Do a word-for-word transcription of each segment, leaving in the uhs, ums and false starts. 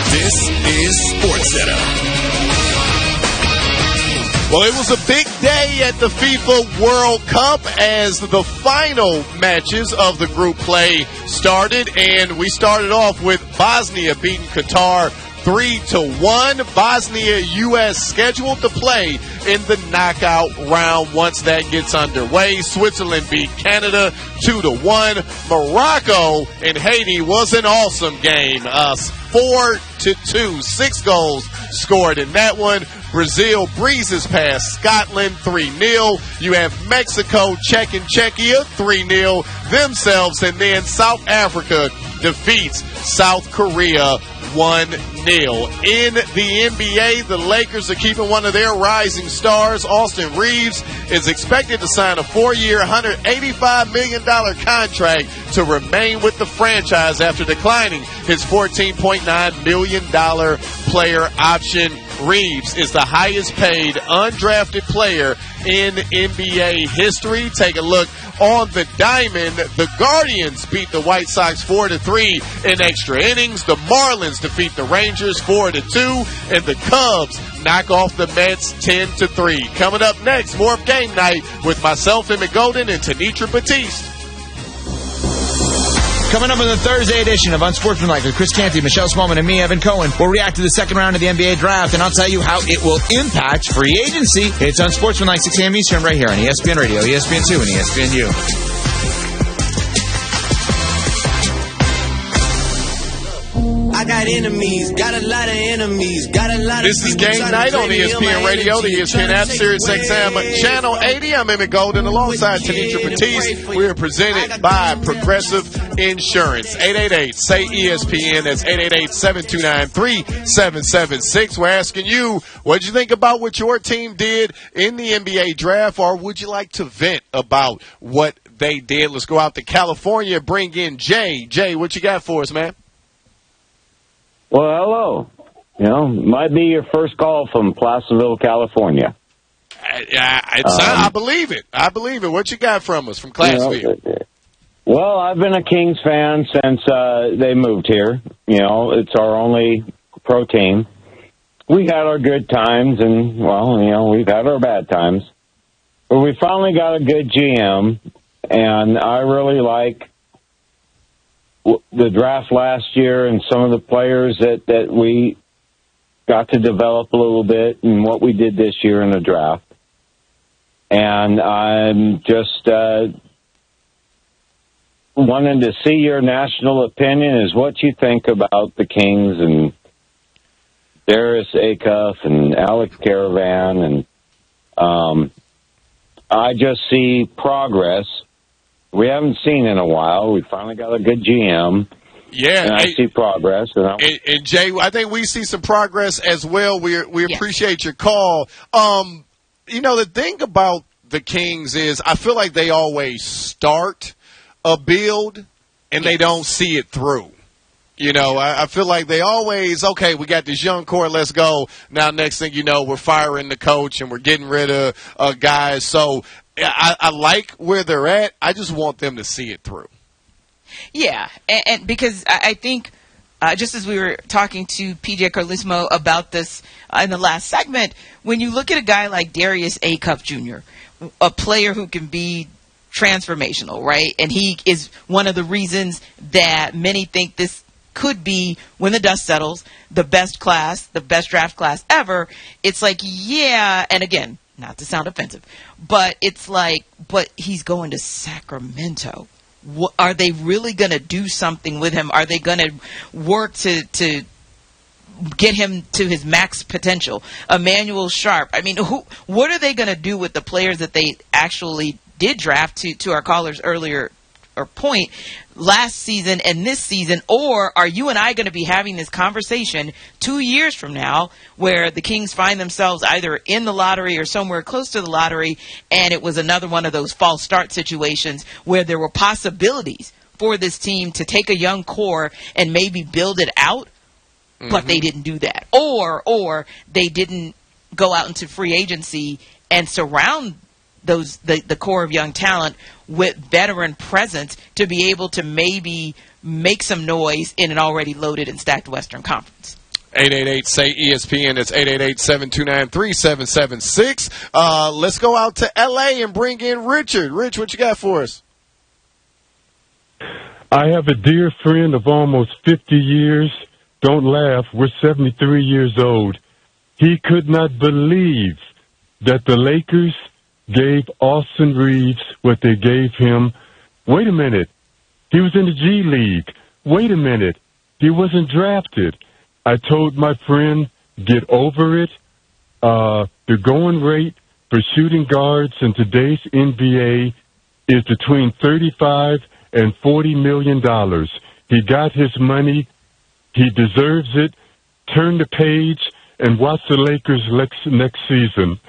This is SportsCenter. Well, it was a big day at the FIFA World Cup as the final matches of the group play started, and we started off with Bosnia beating Qatar three to one. Bosnia, U S scheduled to play in the knockout round once that gets underway. Switzerland beat Canada two to one. Morocco and Haiti was an awesome game. Uh, four to two. Six goals scored in that one. Brazil breezes past Scotland three nil. You have Mexico checking Czechia three nil themselves. And then South Africa defeats South Korea one nil. In the N B A, the Lakers are keeping one of their rising stars. Austin Reeves is expected to sign a four-year, one hundred eighty-five million dollars contract to remain with the franchise after declining his fourteen point nine million dollars player option. Reeves is the highest paid undrafted player in N B A history. Take a look on the diamond. The Guardians beat the White Sox four to three in extra innings. The Marlins defeat the Rangers four to two, and the Cubs knock off the Mets ten to three. Coming up next, more of Game Night with myself, Emmett Golden, and Tanitra Batiste. Coming up in the Thursday edition of Unsportsmanlike with Chris Canty, Michelle Smallman, and me, Evan Cohen, we'll react to the second round of the N B A draft, and I'll tell you how it will impact free agency. It's Unsportsmanlike, six a.m. Eastern, right here on E S P N Radio, E S P N two, and E S P N U. I got enemies, got a lot of enemies, got a lot of This is Game Night on E S P N Radio, the E S P N app, Sirius X M, Channel eighty. I'm Emmett Golden alongside Tanitra Batiste. We are presented by Progressive Insurance. eight eight eight, S A Y, E S P N. That's eight eight eight, seven two nine, three seven seven six. We're asking you, what did you think about what your team did in the N B A draft, or would you like to vent about what they did? Let's go out to California, bring in Jay. Jay, what you got for us, man? Well, hello. You know, might be your first call from Placerville, California. I, I, it's, um, I believe it. I believe it. What you got from us from Classville? You know, well, I've been a Kings fan since uh, they moved here. You know, it's our only pro team. We had our good times, and, well, you know, we've had our bad times. But we finally got a good G M, and I really like the draft last year and some of the players that, that we got to develop a little bit and what we did this year in the draft. And I'm just uh, wanting to see your national opinion is what you think about the Kings and Darius Acuff and Alex Caravan. And um, I just see progress we haven't seen in a while. We finally got a good G M. Yeah, and I hey, see progress. And, and, and Jay, I think we see some progress as well. We we yes. appreciate your call. Um, you know, the thing about the Kings is I feel like they always start a build and they don't see it through. You know, I, I feel like they always, okay, we got this young core, let's go. Now, next thing you know, we're firing the coach and we're getting rid of uh, guys. So I, I like where they're at. I just want them to see it through. Yeah, and, and because I, I think uh, just as we were talking to P J Carlesimo about this uh, in the last segment, when you look at a guy like Darius Acuff Junior, a player who can be transformational, right? And he is one of the reasons that many think this could be, when the dust settles, the best class, the best draft class ever. It's like, yeah, and again, not to sound offensive, but it's like, but he's going to Sacramento. What, are they really going to do something with him? Are they going to work to to get him to his max potential? Emmanuel Sharp. I mean, who? What are they going to do with the players that they actually did draft? To to our callers earlier or point last season and this season, or are you and I going to be having this conversation two years from now where the Kings find themselves either in the lottery or somewhere close to the lottery, and it was another one of those false start situations where there were possibilities for this team to take a young core and maybe build it out, mm-hmm. but they didn't do that, or or they didn't go out into free agency and surround those the, the core of young talent with veteran presence to be able to maybe make some noise in an already loaded and stacked Western Conference. eight eight eight, say E S P N. It's eight eight eight, seven two nine, three seven seven six. Uh, let's go out to L A and bring in Richard. Rich, what you got for us? I have a dear friend of almost fifty years. Don't laugh. We're seventy-three years old. He could not believe that the Lakers gave Austin Reeves what they gave him. Wait a minute. He was in the G League. Wait a minute. He wasn't drafted. I told my friend, get over it. Uh, the going rate for shooting guards in today's N B A is between thirty-five and forty million dollars. He got his money. He deserves it. Turn the page and watch the Lakers next, next season.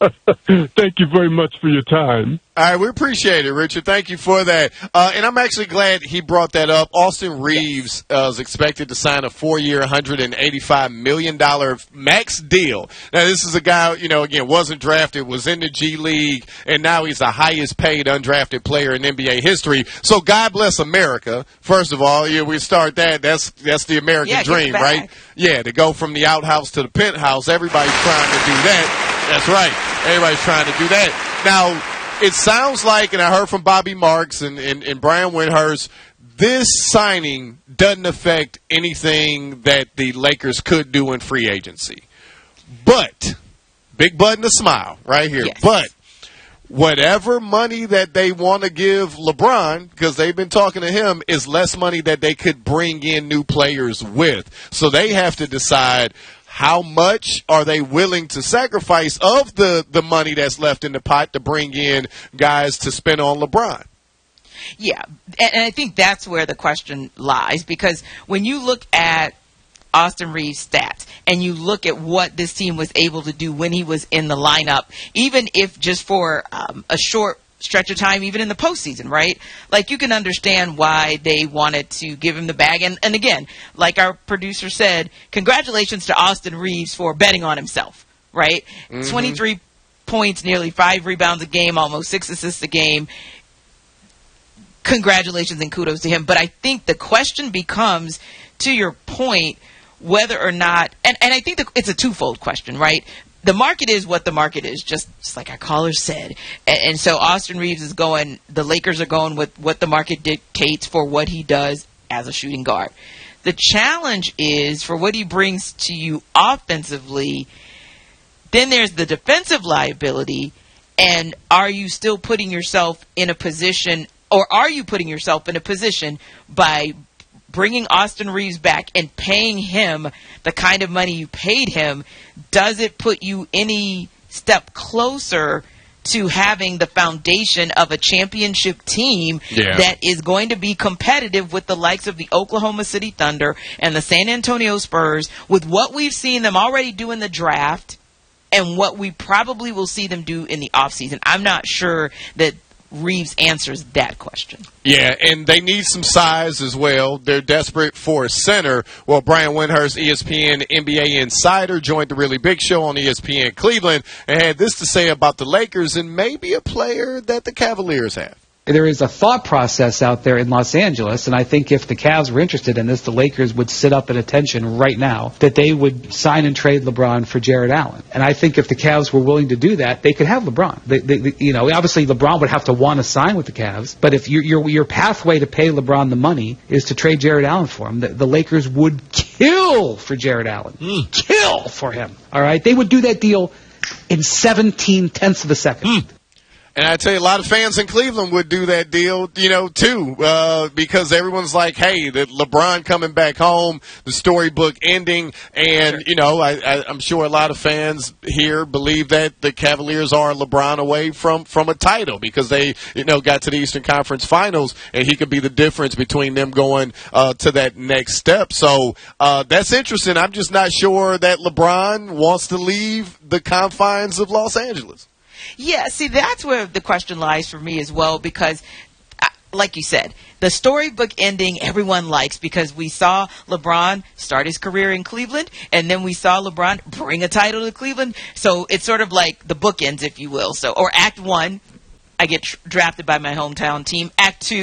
Thank you very much for your time. All right, we appreciate it, Richard. Thank you for that. Uh, and I'm actually glad he brought that up. Austin Reeves uh, is expected to sign a four-year, one hundred eighty-five million dollars max deal. Now, this is a guy, you know, again, wasn't drafted, was in the G League, and now he's the highest-paid undrafted player in N B A history. So God bless America. First of all, yeah, we start that. That's that's the American yeah, dream, right? Yeah, to go from the outhouse to the penthouse. Everybody's trying to do that. That's right. Everybody's trying to do that. Now, it sounds like, and I heard from Bobby Marks and, and, and Brian Windhorst, this signing doesn't affect anything that the Lakers could do in free agency. But, big button to smile right here, yes. But whatever money that they want to give LeBron, because they've been talking to him, is less money that they could bring in new players with. So they have to decide how much are they willing to sacrifice of the, the money that's left in the pot to bring in guys to spend on LeBron? Yeah, and, and I think that's where the question lies, because when you look at Austin Reeves' stats and you look at what this team was able to do when he was in the lineup, even if just for um, a short stretch of time, even in the postseason, right? Like, you can understand why they wanted to give him the bag. And, and again, like our producer said, congratulations to Austin Reeves for betting on himself, right? Mm-hmm. twenty-three points, nearly five rebounds a game, almost six assists a game. Congratulations and kudos to him. But I think the question becomes, to your point, whether or not, and, and I think the, it's a twofold question, right? The market is what the market is, just, just like our caller said. And, and so Austin Reeves is going, the Lakers are going with what the market dictates for what he does as a shooting guard. The challenge is for what he brings to you offensively. Then there's the defensive liability. And are you still putting yourself in a position, or are you putting yourself in a position by bringing Austin Reeves back and paying him the kind of money you paid him? Does it put you any step closer to having the foundation of a championship team yeah. that is going to be competitive with the likes of the Oklahoma City Thunder and the San Antonio Spurs, with what we've seen them already do in the draft and what we probably will see them do in the offseason? I'm not sure that Reeves answers that question. Yeah, and they need some size as well. They're desperate for a center. Well, Brian Windhorst, E S P N N B A insider, joined the Really Big Show on E S P N Cleveland and had this to say about the Lakers and maybe a player that the Cavaliers have. There is a thought process out there in Los Angeles, and I think if the Cavs were interested in this, the Lakers would sit up at attention right now that they would sign and trade LeBron for Jared Allen. And I think if the Cavs were willing to do that, they could have LeBron. They, they, they, you know, obviously LeBron would have to want to sign with the Cavs, but if your your your pathway to pay LeBron the money is to trade Jared Allen for him, the, the Lakers would kill for Jared Allen. Mm. Kill for him. All right? They would do that deal in seventeen tenths of a second. Mm. And I tell you, a lot of fans in Cleveland would do that deal, you know, too, uh, because everyone's like, hey, the LeBron coming back home, the storybook ending, and, you know, I, I, I'm sure a lot of fans here believe that the Cavaliers are LeBron away from, from a title because they, you know, got to the Eastern Conference Finals, and he could be the difference between them going uh, to that next step. So uh, that's interesting. I'm just not sure that LeBron wants to leave the confines of Los Angeles. Yeah, see, that's where the question lies for me as well, because, like you said, the storybook ending everyone likes because we saw LeBron start his career in Cleveland, and then we saw LeBron bring a title to Cleveland. So it's sort of like the bookends, if you will. So, or Act One, I get tr- drafted by my hometown team. Act Two,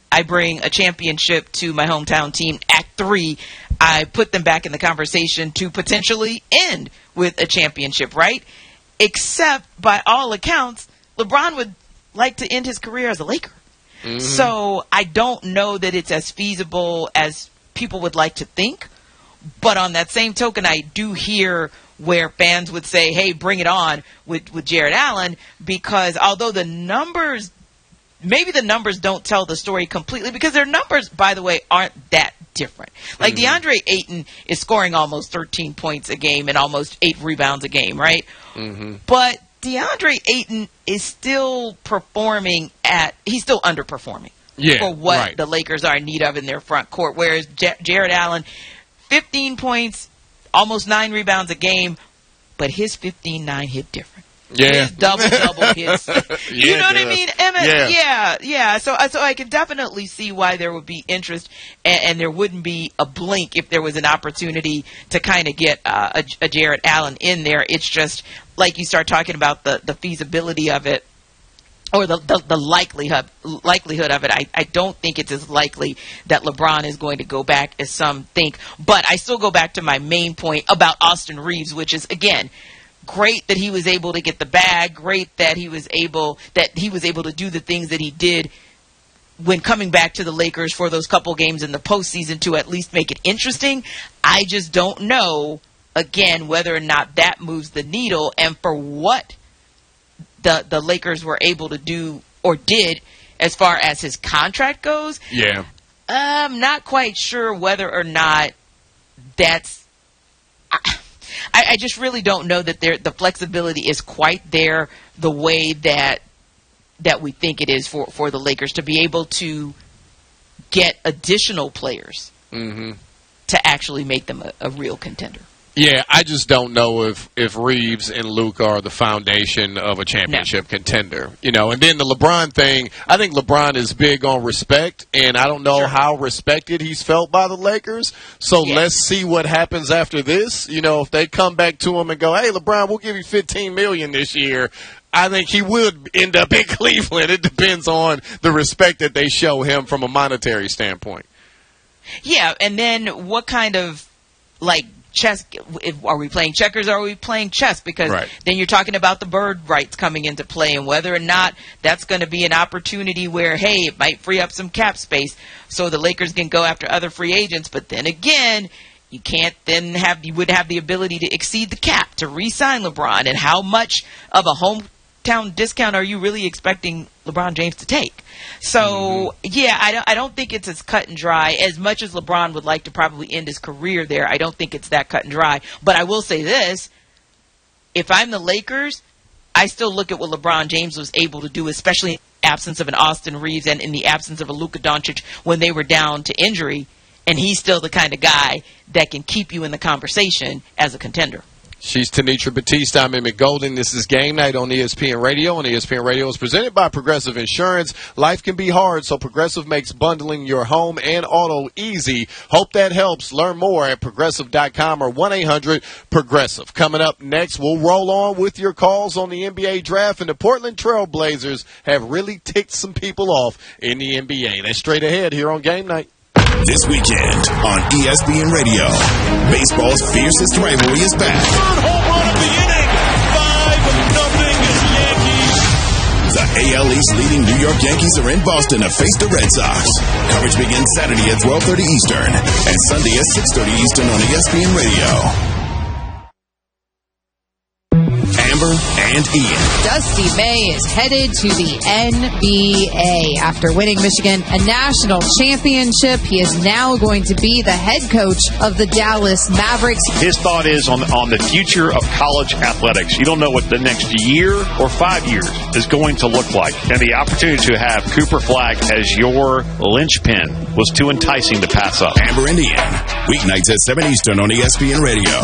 I bring a championship to my hometown team. Act three, I put them back in the conversation to potentially end with a championship, right? Except, by all accounts, LeBron would like to end his career as a Laker. Mm-hmm. So I don't know that it's as feasible as people would like to think. But on that same token, I do hear where fans would say, hey, bring it on with, with Jared Allen, because although the numbers, maybe the numbers don't tell the story completely, because their numbers, by the way, aren't that different. Like mm-hmm. DeAndre Ayton is scoring almost thirteen points a game and almost eight rebounds a game, right? Mm-hmm. But DeAndre Ayton is still performing at, he's still underperforming yeah, for what right. the Lakers are in need of in their front court, whereas J- Jared Allen, fifteen points, almost nine rebounds a game, but his fifteen nine hit different. Yeah. His double-double hits. You yeah, know what I mean? Emmett? Yeah. yeah, yeah. So, so I can definitely see why there would be interest, and, and there wouldn't be a blink if there was an opportunity to kind of get uh, a, a Jared Allen in there. It's just, like you start talking about the, the feasibility of it, or the, the, the likelihood likelihood of it, I, I don't think it's as likely that LeBron is going to go back as some think. But I still go back to my main point about Austin Reeves, which is, again, great that he was able to get the bag, great that he was able that he was able to do the things that he did when coming back to the Lakers for those couple games in the postseason to at least make it interesting. I just don't know, again, whether or not that moves the needle, and for what the the Lakers were able to do or did as far as his contract goes. Yeah. I'm not quite sure whether or not that's I, I just really don't know that there the flexibility is quite there the way that that we think it is for, for the Lakers to be able to get additional players mm-hmm. to actually make them a, a real contender. Yeah, I just don't know if, if Reeves and Luka are the foundation of a championship no. contender. You know, and then the LeBron thing, I think LeBron is big on respect, and I don't know sure. how respected he's felt by the Lakers. So yeah. let's see what happens after this. You know, if they come back to him and go, hey, LeBron, we'll give you fifteen million dollars this year, I think he would end up in Cleveland. It depends on the respect that they show him from a monetary standpoint. Yeah, and then what kind of, like, chess, if, are we playing checkers or are we playing chess? Because right. then you're talking about the bird rights coming into play and whether or not that's going to be an opportunity where, hey, it might free up some cap space so the Lakers can go after other free agents. But then again, you can't then have, you would have the ability to exceed the cap to re-sign LeBron. And how much of a hometown discount are you really expecting LeBron James to take? So, mm-hmm. yeah, I don't, I don't think it's as cut and dry. As much as LeBron would like to probably end his career there, I don't think it's that cut and dry. But I will say this, if I'm the Lakers, I still look at what LeBron James was able to do, especially in the absence of an Austin Reeves and in the absence of a Luka Doncic when they were down to injury, and he's still the kind of guy that can keep you in the conversation as a contender. She's Tenitra Batiste. I'm Emmett Golden. This is Game Night on E S P N Radio, and E S P N Radio is presented by Progressive Insurance. Life can be hard, so Progressive makes bundling your home and auto easy. Hope that helps. Learn more at Progressive dot com or one eight hundred Progressive. Coming up next, we'll roll on with your calls on the N B A draft, and the Portland Trail Blazers have really ticked some people off in the N B A. That's straight ahead here on Game Night. This weekend on E S P N Radio, baseball's fiercest rivalry is back. Third home run of the inning, five nothing Yankees. The A L East leading New York Yankees are in Boston to face the Red Sox. Coverage begins Saturday at twelve thirty Eastern and Sunday at six thirty Eastern on E S P N Radio. Amber and Ian. Dusty May is headed to the N B A. After winning Michigan a national championship, he is now going to be the head coach of the Dallas Mavericks. His thought is on, on the future of college athletics. You don't know what the next year or five years is going to look like. And the opportunity to have Cooper Flagg as your linchpin was too enticing to pass up. Amber and Ian, weeknights at seven Eastern on E S P N Radio.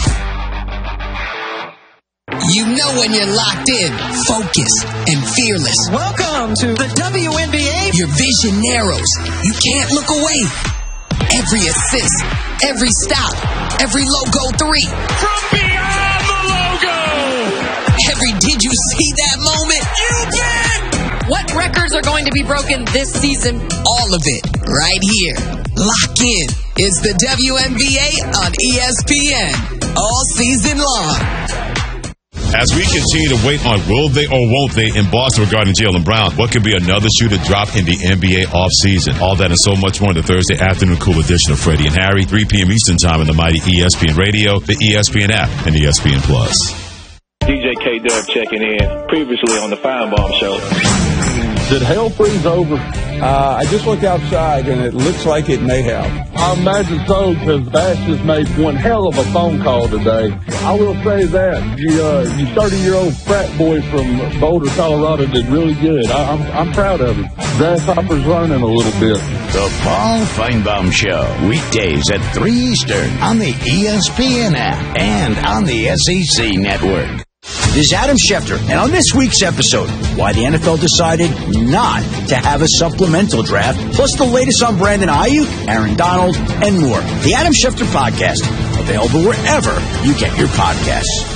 You know when you're locked in, focused, and fearless. Welcome to the W N B A. Your vision narrows. You can't look away. Every assist, every stop, every logo three. From beyond the logo. Every did you see that moment? You did. What records are going to be broken this season? All of it, right here. Lock in. It's the W N B A on E S P N. All season long. As we continue to wait on will they or won't they in Boston regarding Jaylen Brown, what could be another shoe to drop in the N B A offseason? All that and so much more in the Thursday afternoon cool edition of Freddie and Harry, three p.m. Eastern Time on the mighty E S P N Radio, the E S P N app, and E S P N Plus. D J K-Dub checking in, previously on the Feinbaum Show. Did hell freeze over? Uh, I just looked outside, and it looks like it may have. I imagine so, because Bass just made one hell of a phone call today. I will say that. You, uh, you thirty-year-old frat boy from Boulder, Colorado did really good. I, I'm, I'm proud of him. Grasshopper's learning a little bit. The Paul Feinbaum Show, weekdays at three Eastern on the E S P N app and on the S E C Network. This is Adam Schefter, and on this week's episode, why the N F L decided not to have a supplemental draft, plus the latest on Brandon Ayuk, Aaron Donald, and more. The Adam Schefter Podcast, available wherever you get your podcasts.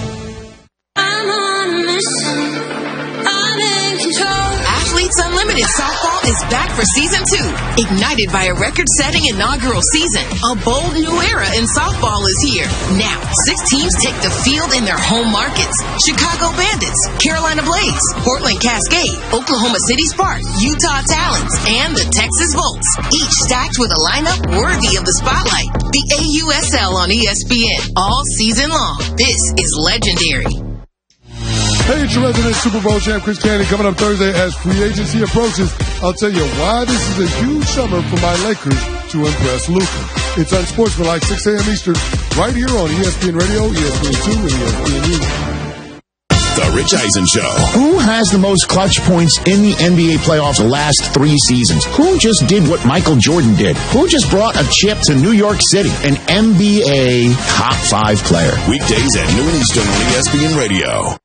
I'm on a mission. I'm in control. Athletes Unlimited Softball is back for season two. Ignited by a record-setting inaugural season, a bold new era in softball is here. Now, six teams take the field in their home markets. Chicago Bandits, Carolina Blades, Portland Cascade, Oklahoma City Spark, Utah Talons, and the Texas Volts. Each stacked with a lineup worthy of the spotlight. The A U S L on E S P N all season long. This is legendary. Hey, it's your resident Super Bowl champ, Chris Candy, coming up Thursday as free agency approaches. I'll tell you why this is a huge summer for my Lakers to impress Luka. It's Unsportsmanlike, six a.m. Eastern, right here on E S P N Radio, E S P N two, and E S P N News. The Rich Eisen Show. Who has the most clutch points in the N B A playoffs the last three seasons? Who just did what Michael Jordan did? Who just brought a chip to New York City? An N B A top five player. Weekdays at noon Eastern on E S P N Radio.